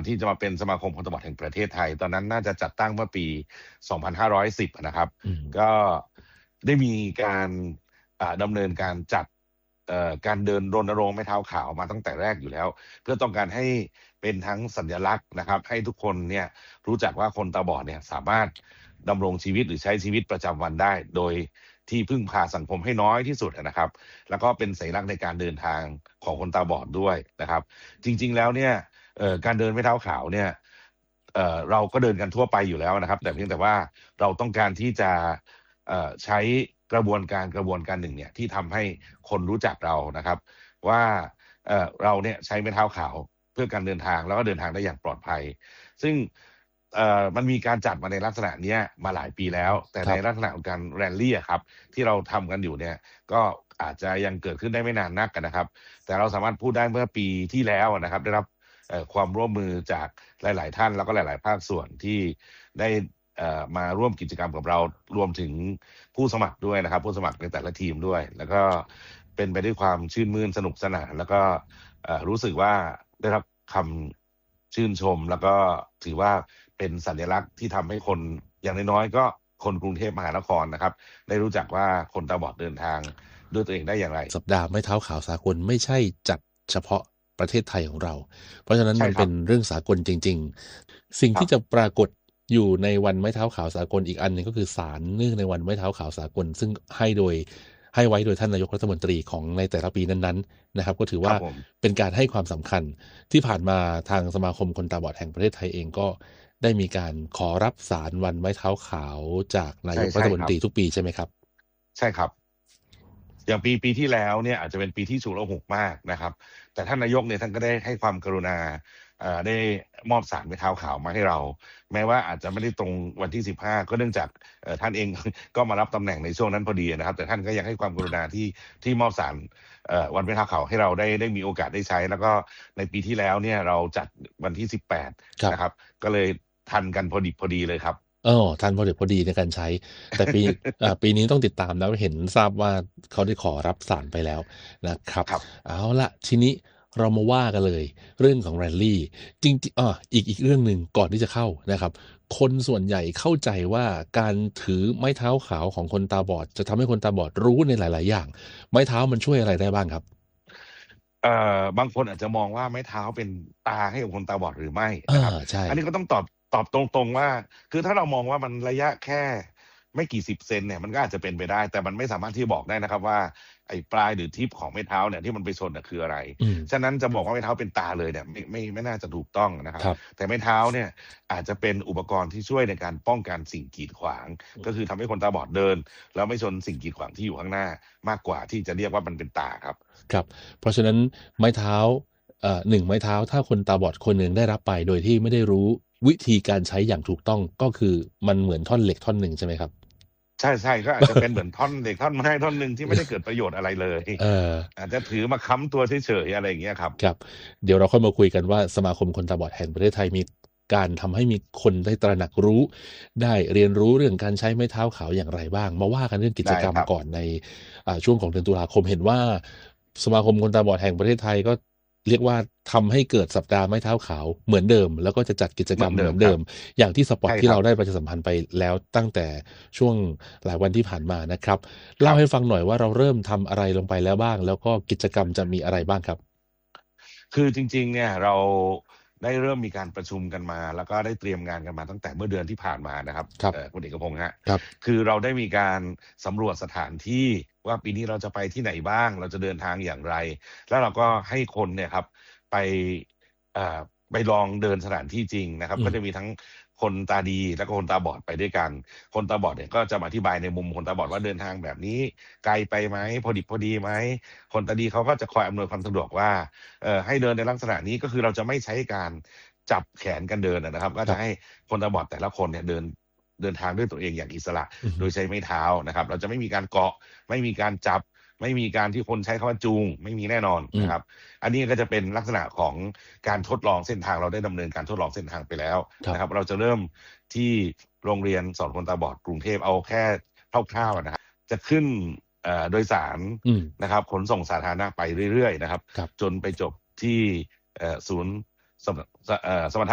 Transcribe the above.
ที่จะมาเป็นสมาคมคนตาบอดแห่งประเทศไทยตอนนั้นน่าจะจัดตั้งเมื่อปี2510นะครับก็ได้มีการดำเนินการจัดการเดินรณรงค์ไม้เท้าขาวมาตั้งแต่แรกอยู่แล้วเพื่อต้องการให้เป็นทั้งสัญลักษณ์นะครับให้ทุกคนเนี่ยรู้จักว่าคนตาบอดเนี่ยสามารถดำรงชีวิตหรือใช้ชีวิตประจำวันได้โดยที่พึ่งพาสังคมให้น้อยที่สุดนะครับแล้วก็เป็นสัญลักษณ์ในการเดินทางของคนตาบอดด้วยนะครับจริงๆแล้วเนี่ยการเดินไม้เท้าขาวเนี่ยเราก็เดินกันทั่วไปอยู่แล้วนะครับแต่เพียงแต่ว่าเราต้องการที่จะใช้กระบวนการหนึ่งเนี่ยที่ทำให้คนรู้จักเรานะครับว่าเราเนี่ยใช้ไม้เท้าขาวเพื่อการเดินทางแล้วก็เดินทางได้อย่างปลอดภัยซึ่งมันมีการจัดมาในลักษณะนี้มาหลายปีแล้วแต่ในลักษณะของการแรลลี่ครับที่เราทำกันอยู่เนี่ยก็อาจจะยังเกิดขึ้นได้ไม่นานนักนะครับแต่เราสามารถพูดได้เมื่อปีที่แล้วนะครับได้รับความร่วมมือจากหลายๆท่านแล้วก็หลายๆภาคส่วนที่ได้มาร่วมกิจกรรมกับเรารวมถึงผู้สมัครด้วยนะครับผู้สมัครในแต่ละทีมด้วยแล้วก็เป็นไปด้วยความชื่นมื่นสนุกสนานแล้วก็รู้สึกว่าได้รับคำชื่นชมแล้วก็ถือว่าเป็นสัญลักษณ์ที่ทำให้คนอย่างน้อยๆก็คนกรุงเทพมหานครนะครับได้รู้จักว่าคนตาบอดเดินทางด้วยตัวเองได้อย่างไรสัปดาห์ไม้เท้าขาวสากลไม่ใช่จัดเฉพาะประเทศไทยของเราเพราะฉะนั้นมันเป็นเรื่องสากลจริงๆสิ่งที่จะปรากฏอยู่ในวันไม้เท้าขาวสากลอีกอันนึงก็คือสารเนื่องในวันไม้เท้าขาวสากลซึ่งให้ไว้โดยท่านนายกรัฐมนตรีของในแต่ละปีนั้นๆนะครับก็ถือว่าเป็นการให้ความสำคัญที่ผ่านมาทางสมาคมคนตาบอดแห่งประเทศไทยเองก็ได้มีการขอรับสารวันไม้เท้าขาวจากนายกรัฐมนตรีทุกปีใช่ไหมครับใช่ครับอย่างปีที่แล้วเนี่ยอาจจะเป็นปีที่ฉุกละหุกมากนะครับแต่ท่านนายกเนี่ยท่านก็ได้ให้ความกรุณาได้มอบสารไม้เท้าขาวมาให้เราแม้ว่าอาจจะไม่ได้ตรงวันที่15ก็เนื่องจากท่านเอง ก็มารับตำแหน่งในช่วงนั้นพอดีนะครับแต่ท่านก็ยังให้ความกรุณาที่มอบสารวันไม้เท้าขาวให้เราได้มีโอกาสได้ใช้แล้วก็ในปีที่แล้วเนี่ยเราจัดวันที่18นะครับก็เลยทันกันพอดีเลยครับทันพอดีในการใช้แต่ปีนี้ต้องติดตามนะเห็นทราบว่าเขาได้ขอรับสารไปแล้วนะครับเอาละทีนี้เรามาว่ากันเลยเรื่องของแรลลี่จริงๆอีกเรื่องหนึ่งก่อนที่จะเข้านะครับคนส่วนใหญ่เข้าใจว่าการถือไม้เท้าขาวของคนตาบอดจะทำให้คนตาบอดรู้ในหลายๆอย่างไม้เท้ามันช่วยอะไรได้บ้างครับบางคนอาจจะมองว่าไม้เท้าเป็นตาให้กับคนตาบอดหรือไม่นะครับอันนี้ก็ต้องตอบตรงๆว่าคือถ้าเรามองว่ามันระยะแค่ไม่กี่สิบเซนเนี่ยมันก็อาจจะเป็นไปได้แต่มันไม่สามารถที่จะบอกได้นะครับว่าไอ้ปลายหรือทิปของไม้เท้าเนี่ยที่มันไปชนน่ะคืออะไรฉะนั้นจะบอกว่าไม้เท้าเป็นตาเลยเนี่ยไม่น่าจะถูกต้องนะครับแต่ไม้เท้าเนี่ยอาจจะเป็นอุปกรณ์ที่ช่วยในการป้องกันสิ่งกีดขวางก็คือทำให้คนตาบอดเดินแล้วไม่ชนสิ่งกีดขวางที่อยู่ข้างหน้ามากกว่าที่จะเรียกว่ามันเป็นตาครับเพราะฉะนั้นไม้เท้า1ไม้เท้าถ้าคนตาบอดคนหนึ่งได้รับไปโดยที่ไม่ได้รู้วิธีการใช้อย่างถูกต้องก็คือมันเหมือนท่อนเหล็กท่อนหนึ่งใช่ไหมครับใช่ก็อาจจะเป็นเหมือนท่อนเหล็กท่อนไม้ท่อนหนึ่งที่ไม่ได้เกิดประโยชน์อะไรเลยอาจจะถือมาค้ำตัวเฉยๆอะไรอย่างเงี้ยครับเดี๋ยวเราค่อยมาคุยกันว่าสมาคมคนตาบอดแห่งประเทศไทยมีการทำให้มีคนได้ตระหนักรู้ได้เรียนรู้เรื่องการใช้ไม้เท้าขาวอย่างไรบ้างมาว่ากันเรื่องกิจกรรมก่อนในช่วงของเดือนตุลาคมเห็นว่าสมาคมคนตาบอดแห่งประเทศไทยก็เรียกว่าทำให้เกิดสัปดาห์ไม้เท้าขาวเหมือนเดิมแล้วก็จะจัดกิจกรรมเหมือนเดิมอย่างที่สปอตที่เราได้ประชาสัมพันธ์ไปแล้วตั้งแต่ช่วงหลายวันที่ผ่านมานะครับเล่าให้ฟังหน่อยว่าเราเริ่มทำอะไรลงไปแล้วบ้างแล้วก็กิจกรรมจะมีอะไรบ้างครับคือจริงๆเนี่ยเราได้เริ่มมีการประชุมกันมาแล้วก็ได้เตรียมงานกันมาตั้งแต่เมื่อเดือนที่ผ่านมานะครับคุณเอกพงษ์ฮะคือเราได้มีการสำรวจสถานที่ว่าปีนี้เราจะไปที่ไหนบ้างเราจะเดินทางอย่างไรแล้วเราก็ให้คนเนี่ยครับไปลองเดินสถานที่จริงนะครับก็จะมีทั้งคนตาดีและก็คนตาบอดไปด้วยกันคนตาบอดเนี่ยก็จะมาอธิบายในมุมคนตาบอดว่าเดินทางแบบนี้ไกลไปไหมพอดิบพอดีไหมคนตาดีเขาก็จะคอยอำนวยความสะดวกว่าให้เดินในลักษณะนี้ก็คือเราจะไม่ใช้การจับแขนกันเดินนะครับก็จะให้คนตาบอดแต่ละคนเนี่ยเดินทางด้วยตัวเองอย่างอิสระโดยใช้ไม้เท้านะครับเราจะไม่มีการเกาะไม่มีการจับไม่มีการที่คนใช้คำว่าจูงไม่มีแน่นอนนะครับอันนี้ก็จะเป็นลักษณะของการทดลองเส้นทางเราได้ดำเนินการทดลองเส้นทางไปแล้วนะครับเราจะเริ่มที่โรงเรียนสอนคนตาบอดกรุงเทพเอาแค่คร่าวๆนะครับจะขึ้นโดยสารนะครับขนส่งสาธารณะไปเรื่อยๆนะครับจนไปจบที่ศูนย์สมรรถ